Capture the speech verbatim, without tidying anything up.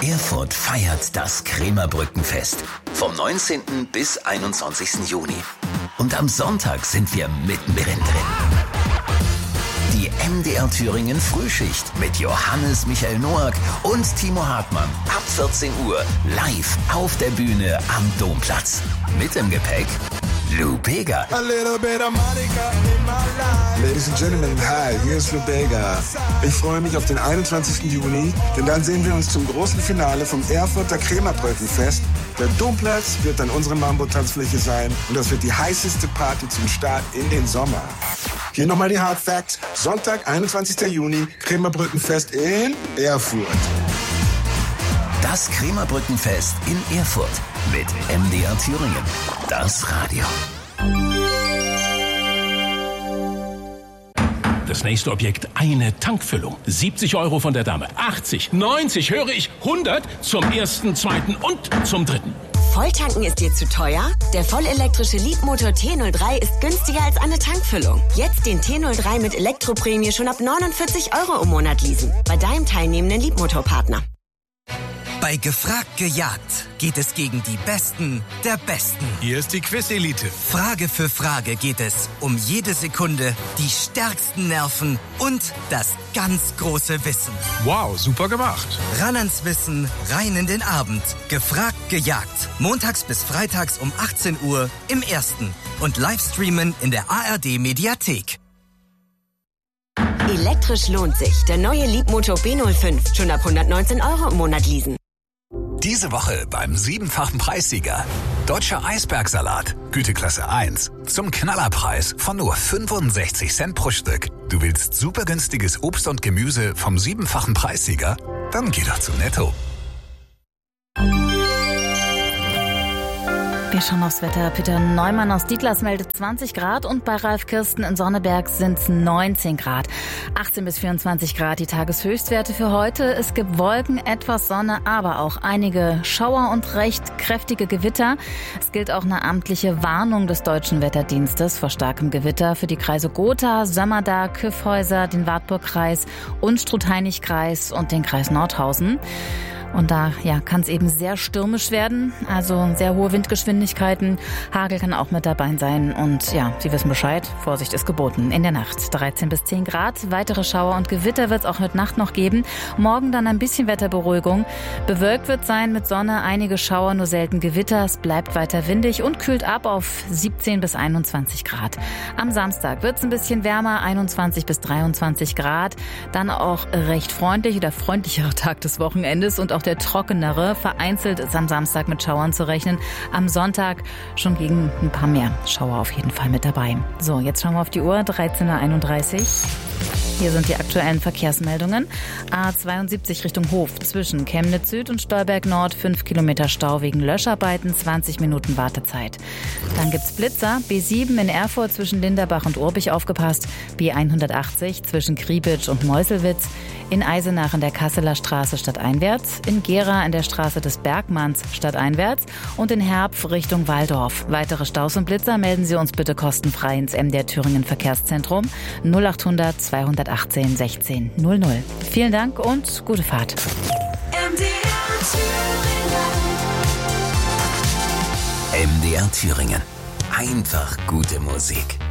Erfurt feiert das Krämerbrückenfest vom neunzehnten bis einundzwanzigsten Juni. Und am Sonntag sind wir mittendrin drin. Die M D R Thüringen Frühschicht mit Johannes Michael Noack und Timo Hartmann ab vierzehn Uhr live auf der Bühne am Domplatz. Mit im Gepäck Lou Bega. A little bit of Monica in my life. Ladies and Gentlemen, hi, hier ist Lou Bega. Ich freue mich auf den einundzwanzigsten Juni, denn dann sehen wir uns zum großen Finale vom Erfurter Krämerbrückenfest. Der Domplatz wird dann unsere Mambo-Tanzfläche sein und das wird die heißeste Party zum Start in den Sommer. Hier nochmal die Hard Facts. Sonntag, einundzwanzigsten Juni, Krämerbrückenfest in Erfurt. Das Krämerbrückenfest in Erfurt mit M D R Thüringen. Das Radio. Das nächste Objekt, eine Tankfüllung. siebzig Euro von der Dame. achtzig, neunzig, höre ich, hundert zum ersten, zweiten und zum dritten. Volltanken ist dir zu teuer? Der vollelektrische Leapmotor T null drei ist günstiger als eine Tankfüllung. Jetzt den T null drei mit Elektroprämie schon ab neunundvierzig Euro im Monat leasen. Bei deinem teilnehmenden Leapmotor-Partner. Bei Gefragt gejagt geht es gegen die Besten der Besten. Hier ist die Quiz-Elite. Frage für Frage geht es um jede Sekunde, die stärksten Nerven und das ganz große Wissen. Wow, super gemacht. Ran ans Wissen, rein in den Abend. Gefragt gejagt. Montags bis freitags um achtzehn Uhr im Ersten. Und Livestreamen in der A R D-Mediathek. Elektrisch lohnt sich. Der neue Leapmotor B null fünf. Schon ab hundertneunzehn Euro im Monat leasen. Diese Woche beim siebenfachen Preissieger. Deutscher Eisbergsalat, Güteklasse eins. Zum Knallerpreis von nur fünfundsechzig Cent pro Stück. Du willst super günstiges Obst und Gemüse vom siebenfachen Preissieger? Dann geh doch zu Netto. Wir schauen aufs Wetter. Peter Neumann aus Dietlas meldet zwanzig Grad und bei Ralf Kirsten in Sonneberg sind es neunzehn Grad. achtzehn bis vierundzwanzig Grad die Tageshöchstwerte für heute. Es gibt Wolken, etwas Sonne, aber auch einige Schauer und recht kräftige Gewitter. Es gilt auch eine amtliche Warnung des Deutschen Wetterdienstes vor starkem Gewitter für die Kreise Gotha, Sömmerda, Kyffhäuser, den Wartburgkreis, Unstrut-Hainich-Kreis und den Kreis Nordhausen. Und da ja, kann es eben sehr stürmisch werden, also sehr hohe Windgeschwindigkeiten. Hagel kann auch mit dabei sein und ja, Sie wissen Bescheid, Vorsicht ist geboten. In der Nacht dreizehn bis zehn Grad, weitere Schauer und Gewitter wird es auch heute Nacht noch geben. Morgen dann ein bisschen Wetterberuhigung. Bewölkt wird sein mit Sonne, einige Schauer, nur selten Gewitter. Es bleibt weiter windig und kühlt ab auf siebzehn bis einundzwanzig Grad. Am Samstag wird es ein bisschen wärmer, einundzwanzig bis dreiundzwanzig Grad. Dann auch recht freundlich oder freundlicher Tag des Wochenendes und auch der trockenere. Vereinzelt ist am Samstag mit Schauern zu rechnen. Am Sonntag schon gegen ein paar mehr Schauer auf jeden Fall mit dabei. So, jetzt schauen wir auf die Uhr. dreizehn Uhr einunddreißig. Hier sind die aktuellen Verkehrsmeldungen. A zweiundsiebzig Richtung Hof zwischen Chemnitz Süd und Stolberg Nord. fünf Kilometer Stau wegen Löscharbeiten, zwanzig Minuten Wartezeit. Dann gibt's Blitzer. B sieben in Erfurt zwischen Linderbach und Urbich aufgepasst. B hundertachtzig zwischen Kriebitsch und Meuselwitz. In Eisenach in der Kasseler Straße stadteinwärts. In Gera in der Straße des Bergmanns stadteinwärts. Und in Herpf Richtung Walldorf. Weitere Staus und Blitzer melden Sie uns bitte kostenfrei ins M D R Thüringen Verkehrszentrum null achthundert zweihundertachtzehn sechzehn null null. Vielen Dank und gute Fahrt. M D R Thüringen. M D R Thüringen. Einfach gute Musik.